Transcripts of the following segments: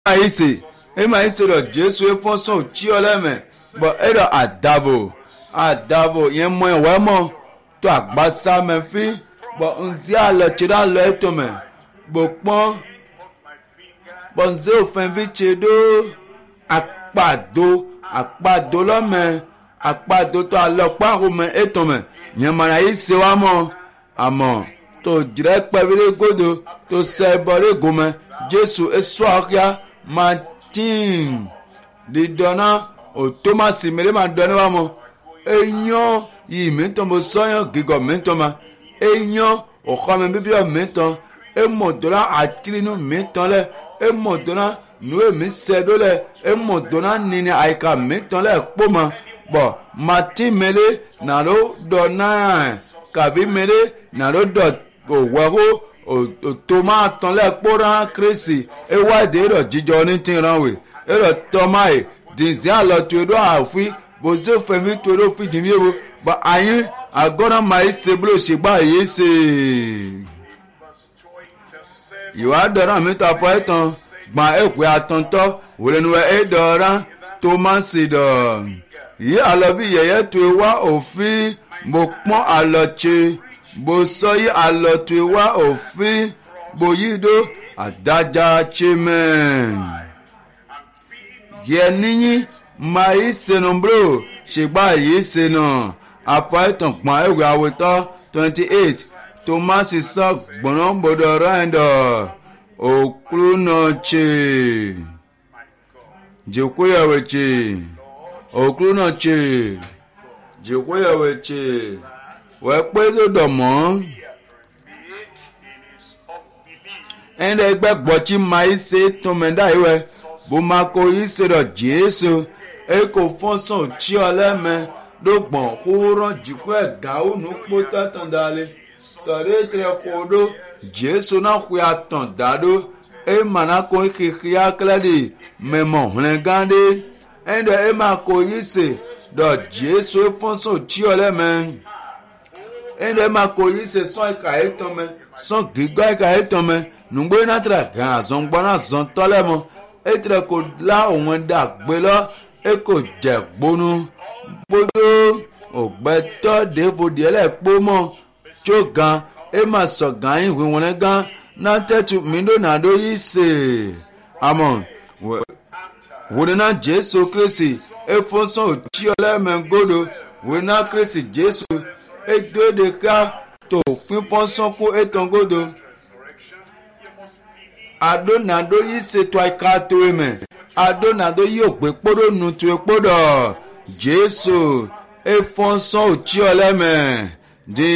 maïse le Jésus et font son tiolème bon et le adavo yen moins vraiment toi gbasa me fi bon nzia le tira le to me bon pon bon ze ofin vi chedo akpado lo me akpado to alopa ro me eto me yen maïse wa mo amo to direct pevire godo to se bore gome Jésus et soaria Martin di dona o Thomas mele ma dona wa mo enyo yi menton bo soyan gigo menton ma enyo o khame bibi o menton e modona atrinu menton le e modona nu e mi sedo le e modona nini aika menton le poma bo Martin mele na ro dona kabi mele na ro do o waro o Thomas ton le pora Christ e wa de ro jijo ni tin ranwe e ro Thomas dinzia lo tu do afi bozo femi tu do fi dimi ebo ba ayin agora mai se blo se gba yese iwa dora mi ta fo etan gba ekwe atonto wolenu e dora Thomas do yi alobi yeye tu wa ofi mo pon aloche bo soyi alotu wa òfin boyido adaja chemen ye niyin mai senombro segba yi seno apaitan pon ewe awoto 28 Thomas so gbon bodo rando okrunoche jekoyaweche okrunoche jekoyaweche wẹ́ pé lọ́dọ̀ mọ́ ẹni ẹgbẹ́ gbọ́tí máa ń ṣe tọmọdé ìwẹ́ bó máa kó yín ṣèrọ̀ Jésù ẹ kò fọ́nsán tí ọlẹ́mẹ ló gbọ̀n kúrọ̀ jìkú ẹ̀gá ònú pọ́ tẹ̀tàn dalẹ̀ sọ̀rọ̀ ètò kódó Jésù náà kú àtàn dàdó ẹ màná kó kékeré akẹ́lẹ́dì mẹ́mọ̀ hùnẹ́ gándé ẹni ẹ máa kó yín ṣe dọ̀ Jésù ẹ fọ́nsán tí ọlẹ́mẹ. Ende ma ko yi se son ika eton me son gigo ika eton me nungbo na tra gan zon gbona zon tole mo etre ko la ohun da gbe lo e ko je gbonu bodo ogbeto devo diele po mo chogan e ma so gan yin won gan na tetu mindo na do yi se amon wona Jesu Kristi e fonson ti ole men godo wona Kristi Jesu edo de ka to fipon sonko etongodo adonado yi se to ika to eme adonado yi ogbe podo nu tu epodo Jesu efonson ochi oleme di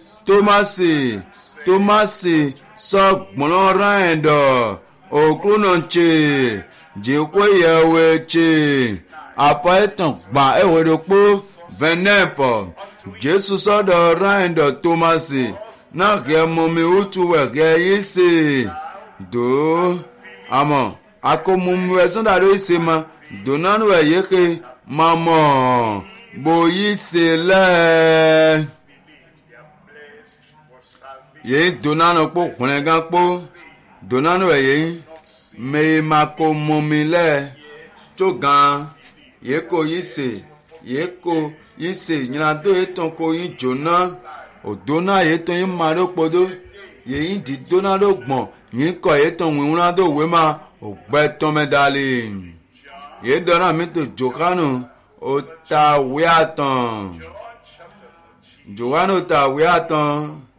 Thomas so gbon rando okunonche jekoyeweche apa etan gba ewedopo 29 Jésù sọ́dọ̀ ráìndọ̀ Tómásì náà kí ẹ mọ mi ó tu wẹ̀ kí ẹ yé ṣe dò àmọ́ akómọmú ẹ sọ́dọ̀ àdó ìṣe ma dò nánú ẹ̀ yé ke máa mọ̀ bó yí ṣe lẹ́ yé dò nánú pò kùnrin gan pò dò nánú ẹ̀ yé mẹ́ẹ̀ máa kó mọ mi lẹ́ tó gan yé kó yí ṣe yé kó yise nyina do eton ko yin jona odona eton yin maro podo yin di dona do gbon yin ko eton winra do we ma ogbe ton medali ye dona mi to jokanu o ta we atan joano ta we atan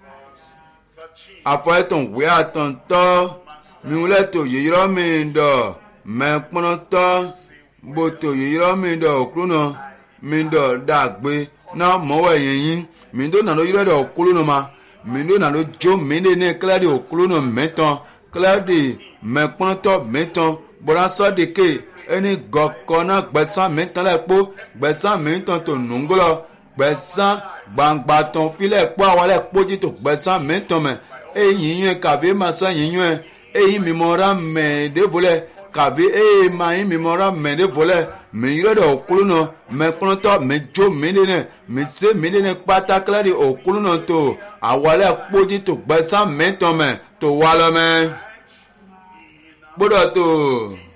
afo eton we atan to mi ule to yiro mi ndo me pon to bo to yiro mi ndo okruno mindo dagbe na mowe yin mindo na lo yire okulu no ma mindo na lo jo minde ne kladi okulu no meton kladi meponto meton bora so de ke eni goko na gbesan meton le po gbesan meton to nungolo gbesan gbangba ton file po awale poji to gbesan meton me eyin yin ka be ma so yin yin eyin mi mora me de vole kavi ma yin mi mora me de vole me yire de okulu no me pronto me jo minde me se minde pata kladi okulu no to awale poji to gbesan meton me to walo me bodo to